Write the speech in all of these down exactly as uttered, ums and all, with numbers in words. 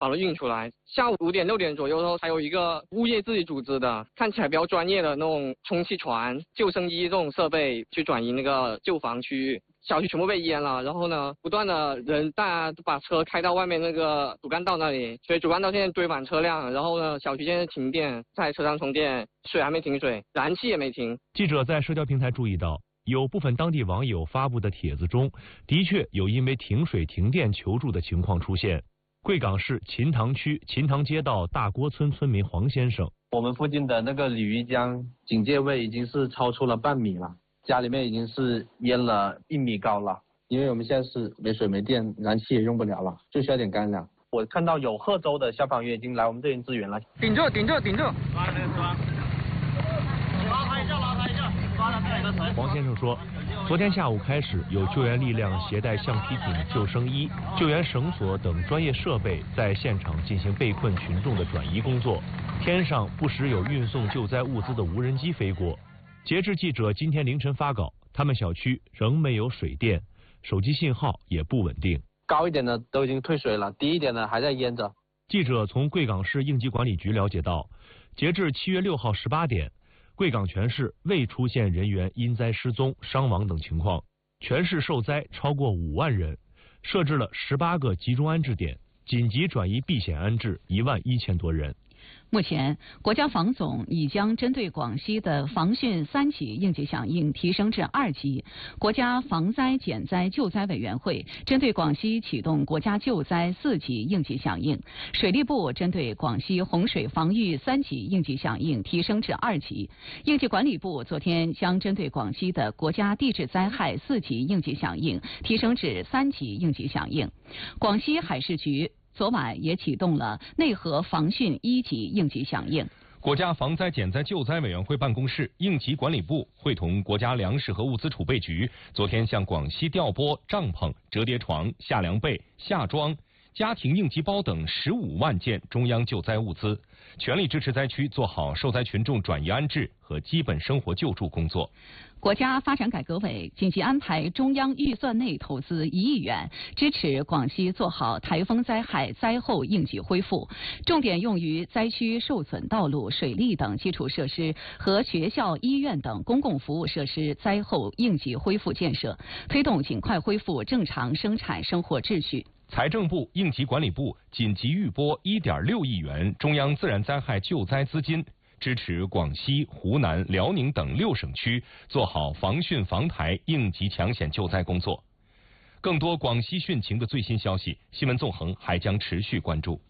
把它运出来。下午五点六点左右的时候，还有一个物业自己组织的，看起来比较专业的那种充气船、救生衣这种设备去转移那个旧房区域。小区全部被淹了，然后呢，不断的人大家都把车开到外面那个主干道那里，所以主干道现在堆满车辆，然后呢，小区现在停电，在车上充电，水还没停水，燃气也没停。 记者在社交平台注意到，有部分当地网友发布的帖子中，的确有因为停水停电求助的情况出现。贵港市秦塘区秦塘街道大郭村村民黄先生， 我们附近的那个鲤鱼江警戒位已经是超出了半米了。家里面已经是淹了一米高了，因为我们现在是没水没电，燃气也用不了了，就需要点干粮。我看到有贺州的消防员已经来我们这边支援了。 顶住，顶住，顶住！ 拉开抓，拉开一下，拉开一下，抓他这个腿。 黄先生说，昨天下午开始，有救援力量携带橡皮艇、救生衣、救援绳索等专业设备，在现场进行被困群众的转移工作。天上不时有运送救灾物资的无人机飞过。截至记者今天凌晨发稿，他们小区仍没有水电，手机信号也不稳定。 高一点的都已经退水了，低一点的还在淹着。 记者从贵港市应急管理局了解到，截至七月六号十八点，贵港全市未出现人员因灾失踪、伤亡等情况，全市受灾超过五万人，设置了十八个集中安置点，紧急转移避险安置一万一千多人。 目前，国家防总已将针对广西的防汛三级应急响应提升至二级。国家防灾减灾救灾委员会针对广西启动国家救灾四级应急响应，水利部针对广西洪水防御三级应急响应提升至二级。应急管理部昨天将针对广西的国家地质灾害四级应急响应提升至三级应急响应。广西海事局昨晚也启动了内河防汛一级应急响应。 国家防灾减灾救灾委员会办公室、应急管理部会同国家粮食和物资储备局，昨天向广西调拨帐篷、折叠床、夏凉被、夏装、家庭应急包等十五万件中央救灾物资，全力支持灾区做好受灾群众转移安置和基本生活救助工作。 国家发展改革委紧急安排中央预算内投资一亿元，支持广西做好台风灾害灾后应急恢复，重点用于灾区受损道路、水利等基础设施和学校、医院等公共服务设施灾后应急恢复建设，推动尽快恢复正常生产生活秩序。 财政部、应急管理部紧急预拨一点六亿元中央自然灾害救灾资金，支持广西、湖南、辽宁等六省区做好防汛防台应急抢险救灾工作。更多广西汛情的最新消息，新闻纵横还将持续关注。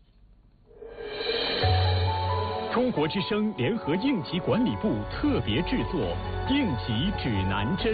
中国之声联合应急管理部特别制作《应急指南针》。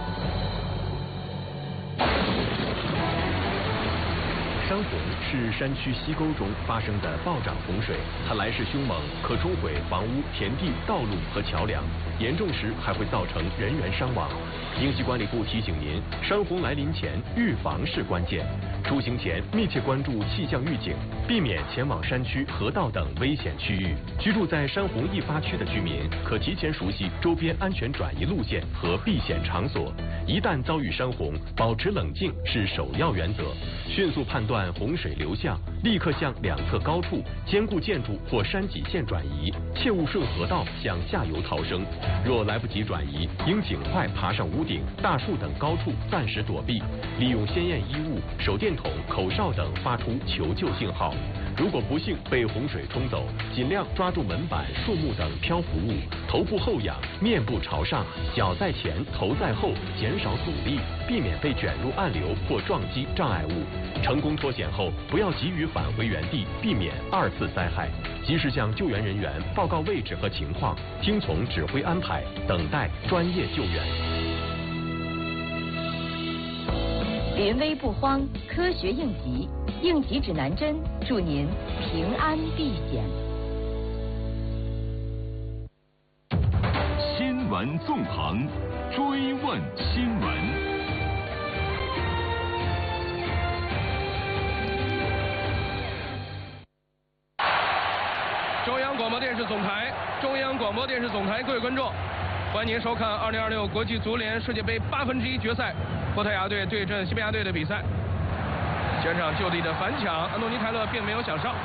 山洪是山区溪沟中发生的暴涨洪水，它来势凶猛，可冲毁房屋、田地、道路和桥梁，严重时还会造成人员伤亡。应急管理部提醒您，山洪来临前预防是关键，出行前密切关注气象预警，避免前往山区、河道等危险区域。居住在山洪易发区的居民可提前熟悉周边安全转移路线和避险场所，一旦遭遇山洪，保持冷静是首要原则，迅速判断洪水流向，立刻向两侧高处、坚固建筑或山脊线转移，切勿顺河道向下游逃生。若来不及转移，应尽快爬上屋顶、大树等高处暂时躲避，利用鲜艳衣物、手电筒、口哨等发出求救信号。如果不幸被洪水冲走，尽量抓住门板、树木等漂浮物，头部后仰，面部朝上，脚在前，头在后，减少阻力，避免被卷入暗流或撞击障碍物。成功脱险后，不要急于返回原地，避免二次灾害。及时向救援人员报告位置和情况，听从指挥安排，等待专业救援。 临危不慌，科学应急，应急指南针，祝您平安避险。 新闻纵横，追问新闻。 中央广播电视总台，中央广播电视总台，各位观众，欢迎您收看二零二六国际足联世界杯八分之一决赛，葡萄牙队对阵西班牙队的比赛。全场就地的反抢，安东尼·泰勒并没有想上。